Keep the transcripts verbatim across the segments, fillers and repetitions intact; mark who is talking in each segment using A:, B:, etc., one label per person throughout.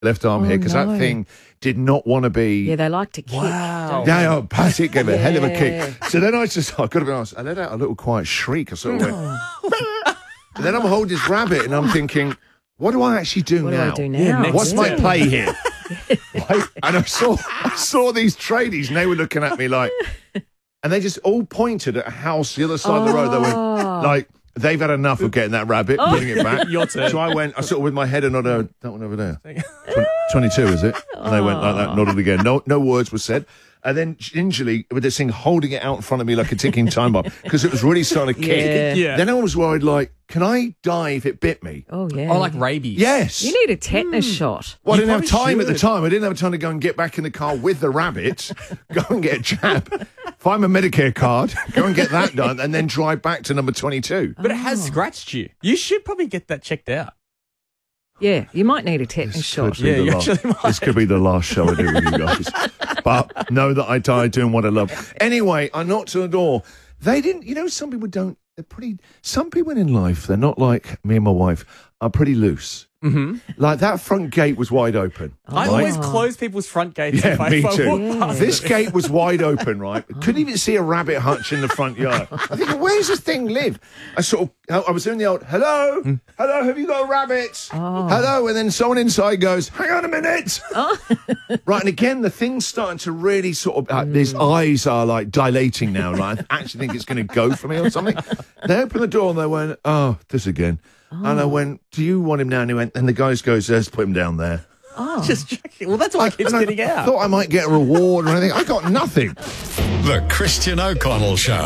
A: left arm
B: Oh,
A: here because
B: no.
A: that thing did not want to be.
B: Yeah, they like to kick.
C: Wow.
A: Yeah, oh, Patrick gave a hell of a
B: Yeah.
A: kick. So then I just, I got to be honest, I let out a little quiet shriek. I sort of went, and then I'm holding this rabbit and I'm thinking, what do I actually do
B: What
A: now?
B: do I do now?
C: Yeah, next
A: What's my
C: step.
A: play here? Right? And I saw, I saw these tradies and they were looking at me like, and they just all pointed at a house the other side of the road. They went,
B: Oh.
A: like, they've had enough of getting that rabbit, putting it back.
C: Your turn.
A: So I went, I sort of with my head and nodded, that one over there. Twen- twenty-two, is it? And they went like that, nodded again. No, no words were said. And then gingerly, with this thing holding it out in front of me like a ticking time bomb, because it was really starting to kick.
B: Yeah.
C: Yeah.
A: Then I was worried, like, can I die if it bit me?
B: Oh, yeah.
C: Oh, like rabies.
A: Yes.
B: You need a tetanus shot.
A: Well, I
C: You
A: didn't have
C: probably
A: time at the
C: should.
A: time. I didn't have time to go and get back in the car with the rabbit, go and get a jab, find my Medicare card, go and get that done, and then drive back to number twenty-two.
C: But it has scratched you. You should probably get that checked out.
B: Yeah, you might need a tetanus
A: This
B: shot.
A: could, be
C: Yeah,
A: the
C: you
A: last,
C: actually might.
A: this could be the last show I do with you guys. But know that I died doing what I love. Anyway, I knocked on the door. They didn't, you know, some people don't, they're pretty, some people in life, they're not like me and my wife, are pretty loose.
C: Mm-hmm.
A: Like that front gate was wide open.
C: I
A: right?
C: always close people's front gates
A: Yeah,
C: if I,
A: me
C: if I
A: too.
C: walk past
A: This
C: it.
A: gate was wide open, right? Couldn't even see a rabbit hutch in the front yard. I think, where does this thing live? I sort of, I was doing the old, hello, hello, have you got a rabbit? Hello, and then someone inside goes, hang on a minute. Right, and again, the thing's starting to really sort of, uh, his eyes are like dilating now. Like, I actually think it's going to go for me or something. They opened the door and they went, oh, this again. And I went, do you want him now? And he went, and the guy goes, let's put him down there.
C: Just checking. Well, that's why it keeps
A: And I
C: getting out.
A: thought I might get a reward or anything. I got nothing.
D: The Christian O'Connell Show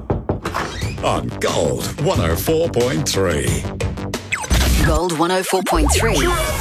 D: on Gold one oh four point three.
E: Gold one oh four point three.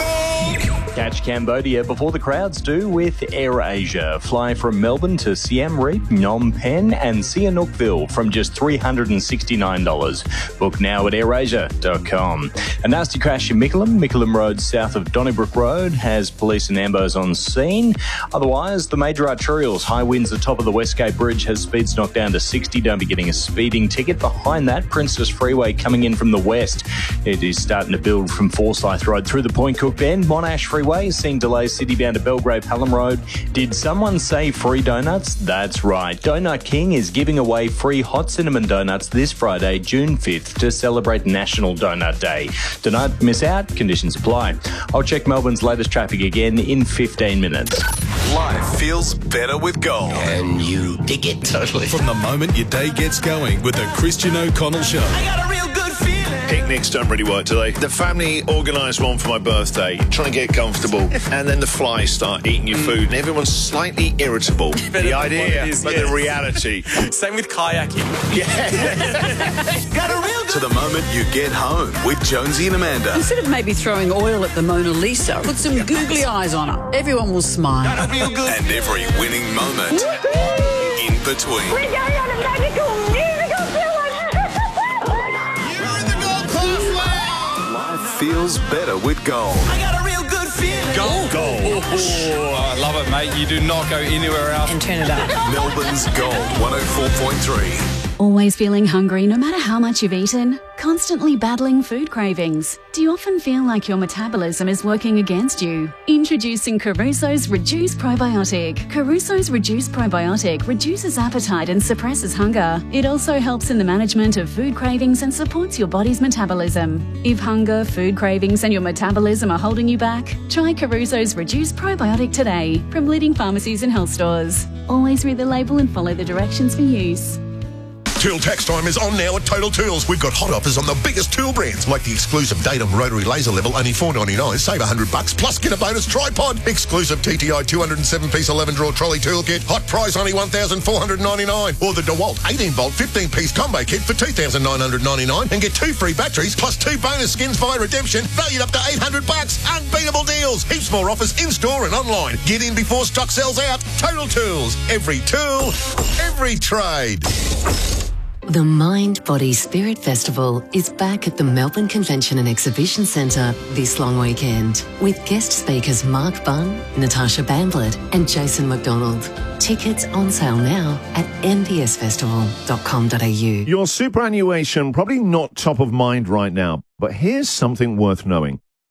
F: Catch Cambodia before the crowds do with AirAsia. Fly from Melbourne to Siem Reap, Phnom Penh and Sihanoukville from just three hundred sixty-nine dollars. Book now at air asia dot com. A nasty crash in Mickleham, Mickleham Road south of Donnybrook Road, has police and ambos on scene. Otherwise, the major arterials, high winds at top of the Westgate Bridge has speeds knocked down to sixty. Don't be getting a speeding ticket. Behind that, Princess Freeway coming in from the west. It is starting to build from Forsyth Road through the Point Cook Bend. Monash Freeway seeing delays city-bound to Belgrave Hallam Road. Did someone say free donuts? That's right. Donut King is giving away free hot cinnamon donuts this Friday, June fifth, to celebrate National Donut Day. Do not miss out. Conditions apply. I'll check Melbourne's latest traffic again in fifteen minutes.
D: Life feels better with gold.
G: And you dig it. Totally.
D: From the moment your day gets going with the Christian O'Connell Show.
G: Got a real good feeling.
A: Picnics don't really work, do they? The family organised one for my birthday, trying to get comfortable, and then the flies start eating your food, and everyone's slightly irritable.
C: than
A: The
C: what
A: idea,
C: it is,
A: but
C: yes.
A: the reality.
C: Same with kayaking.
G: Got a real
D: To the moment you get home with Jonesy and Amanda.
H: Instead of maybe throwing oil at the Mona Lisa, put some googly eyes on her. Everyone will smile.
G: real good.
D: And every winning moment in between.
I: We're going on a magical musical
D: Life feels better with gold.
G: I got a real good feeling.
D: Gold. Gold.
J: Oh, I love it, mate. You do not go anywhere else.
H: And turn it up.
D: Melbourne's Gold one oh four point three.
K: Always feeling hungry no matter how much you've eaten? Constantly battling food cravings? Do you often feel like your metabolism is working against you? Introducing Caruso's Reduce Probiotic. Caruso's Reduce Probiotic reduces appetite and suppresses hunger. It also helps in the management of food cravings and supports your body's metabolism. If hunger, food cravings and your metabolism are holding you back, try Caruso's Reduce Probiotic today from leading pharmacies and health stores. Always read the label and follow the directions for use.
L: Tool tax time is on now at Total Tools. We've got hot offers on the biggest tool brands, like the exclusive Datum Rotary Laser Level, only four ninety-nine. Save one hundred bucks, plus get a bonus tripod. Exclusive T T I two oh seven piece eleven drawer trolley toolkit. Hot price only one thousand four hundred ninety-nine. Or the DeWalt eighteen volt fifteen piece combo kit for two thousand nine hundred ninety-nine and get two free batteries plus two bonus skins via redemption, valued up to eight hundred bucks. Unbeatable deals. Heaps more offers in store and online. Get in before stock sells out. Total Tools. Every tool, every trade.
E: The Mind, Body, Spirit Festival is back at the Melbourne Convention and Exhibition Centre this long weekend with guest speakers Mark Bunn, Natasha Bamblett and Jason McDonald. Tickets on sale now at m p s festival dot com dot a u.
A: Your superannuation probably not top of mind right now, but here's something worth knowing.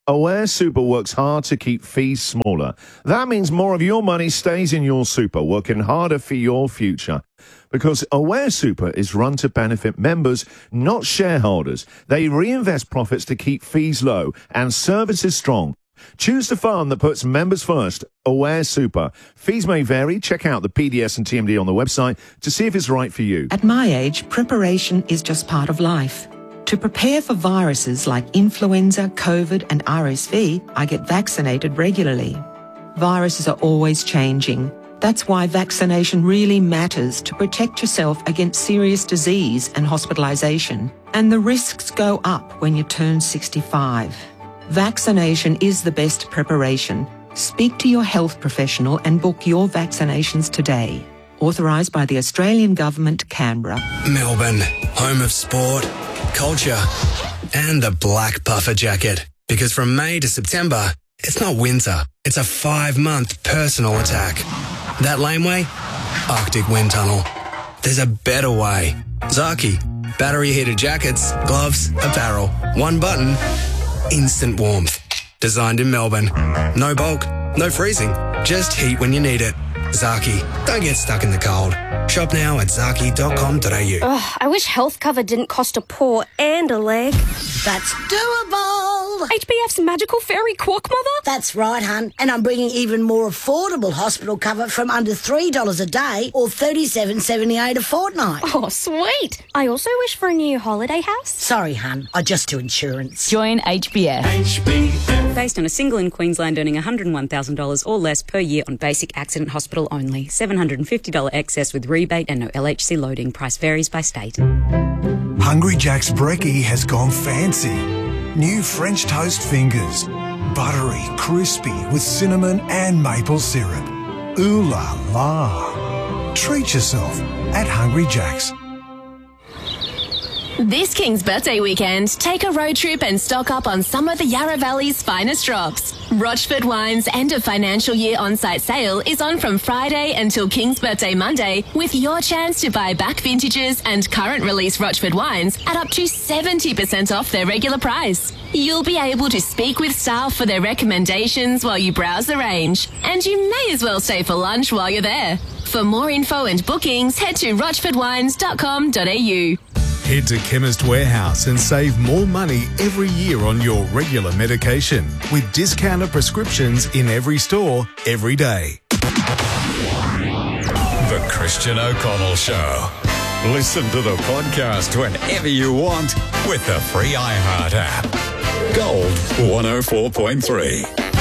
A: Aware Super works hard to keep fees smaller. That means more of your money stays in your super, working harder for your future. Because Aware Super is run to benefit members, not shareholders. They reinvest profits to keep fees low and services strong. Choose the fund that puts members first. Aware Super. Fees may vary. Check out the P D S and T M D on the website to see if it's right for you.
M: At my age, preparation is just part of life. To prepare for viruses like influenza, COVID and R S V, I get vaccinated regularly. Viruses are always changing. That's why vaccination really matters to protect yourself against serious disease and hospitalisation. And the risks go up when you turn sixty-five. Vaccination is the best preparation. Speak to your health professional and book your vaccinations today. Authorised by the Australian Government, Canberra.
N: Melbourne, home of sport, culture, and the black puffer jacket. Because from May to September, it's not winter, it's a five-month personal attack. That laneway? Arctic Wind Tunnel. There's a better way. Zaki. Battery-heated jackets, gloves, apparel. One button. Instant warmth. Designed in Melbourne. No bulk, no freezing. Just heat when you need it. Zaki. Don't get stuck in the cold. Shop now at zaki dot com dot a u.
O: Ugh, I wish health cover didn't cost a paw and a leg.
P: That's doable.
O: H B F's magical fairy quack mother?
P: That's right, hun. And I'm bringing even more affordable hospital cover from under three dollars a day or thirty-seven seventy-eight a fortnight.
O: Oh, sweet. I also wish for a new holiday house.
P: Sorry, hun. I just do insurance.
Q: Join H B F.
R: H B F.
S: Based on a single in Queensland earning one hundred one thousand dollars or less per year on basic accident hospital only. seven hundred fifty dollars excess with rebate and no L H C loading. Price varies by state.
T: Hungry Jack's Brekkie has gone fancy. New French toast fingers. Buttery, crispy with cinnamon and maple syrup. Ooh la la. Treat yourself at Hungry Jack's.
U: This King's Birthday weekend, take a road trip and stock up on some of the Yarra Valley's finest drops. Rochford Wine's end of financial year on-site sale is on from Friday until King's Birthday Monday, with your chance to buy back vintages and current release Rochford wines at up to seventy percent off their regular price. You'll be able to speak with staff for their recommendations while you browse the range, and you may as well stay for lunch while you're there. For more info and bookings, head to rochford wines dot com dot a u.
V: Head to Chemist Warehouse and save more money every year on your regular medication with discounted prescriptions in every store, every day.
D: The Christian O'Connell Show. Listen to the podcast whenever you want with the free iHeart app. Gold one oh four point three.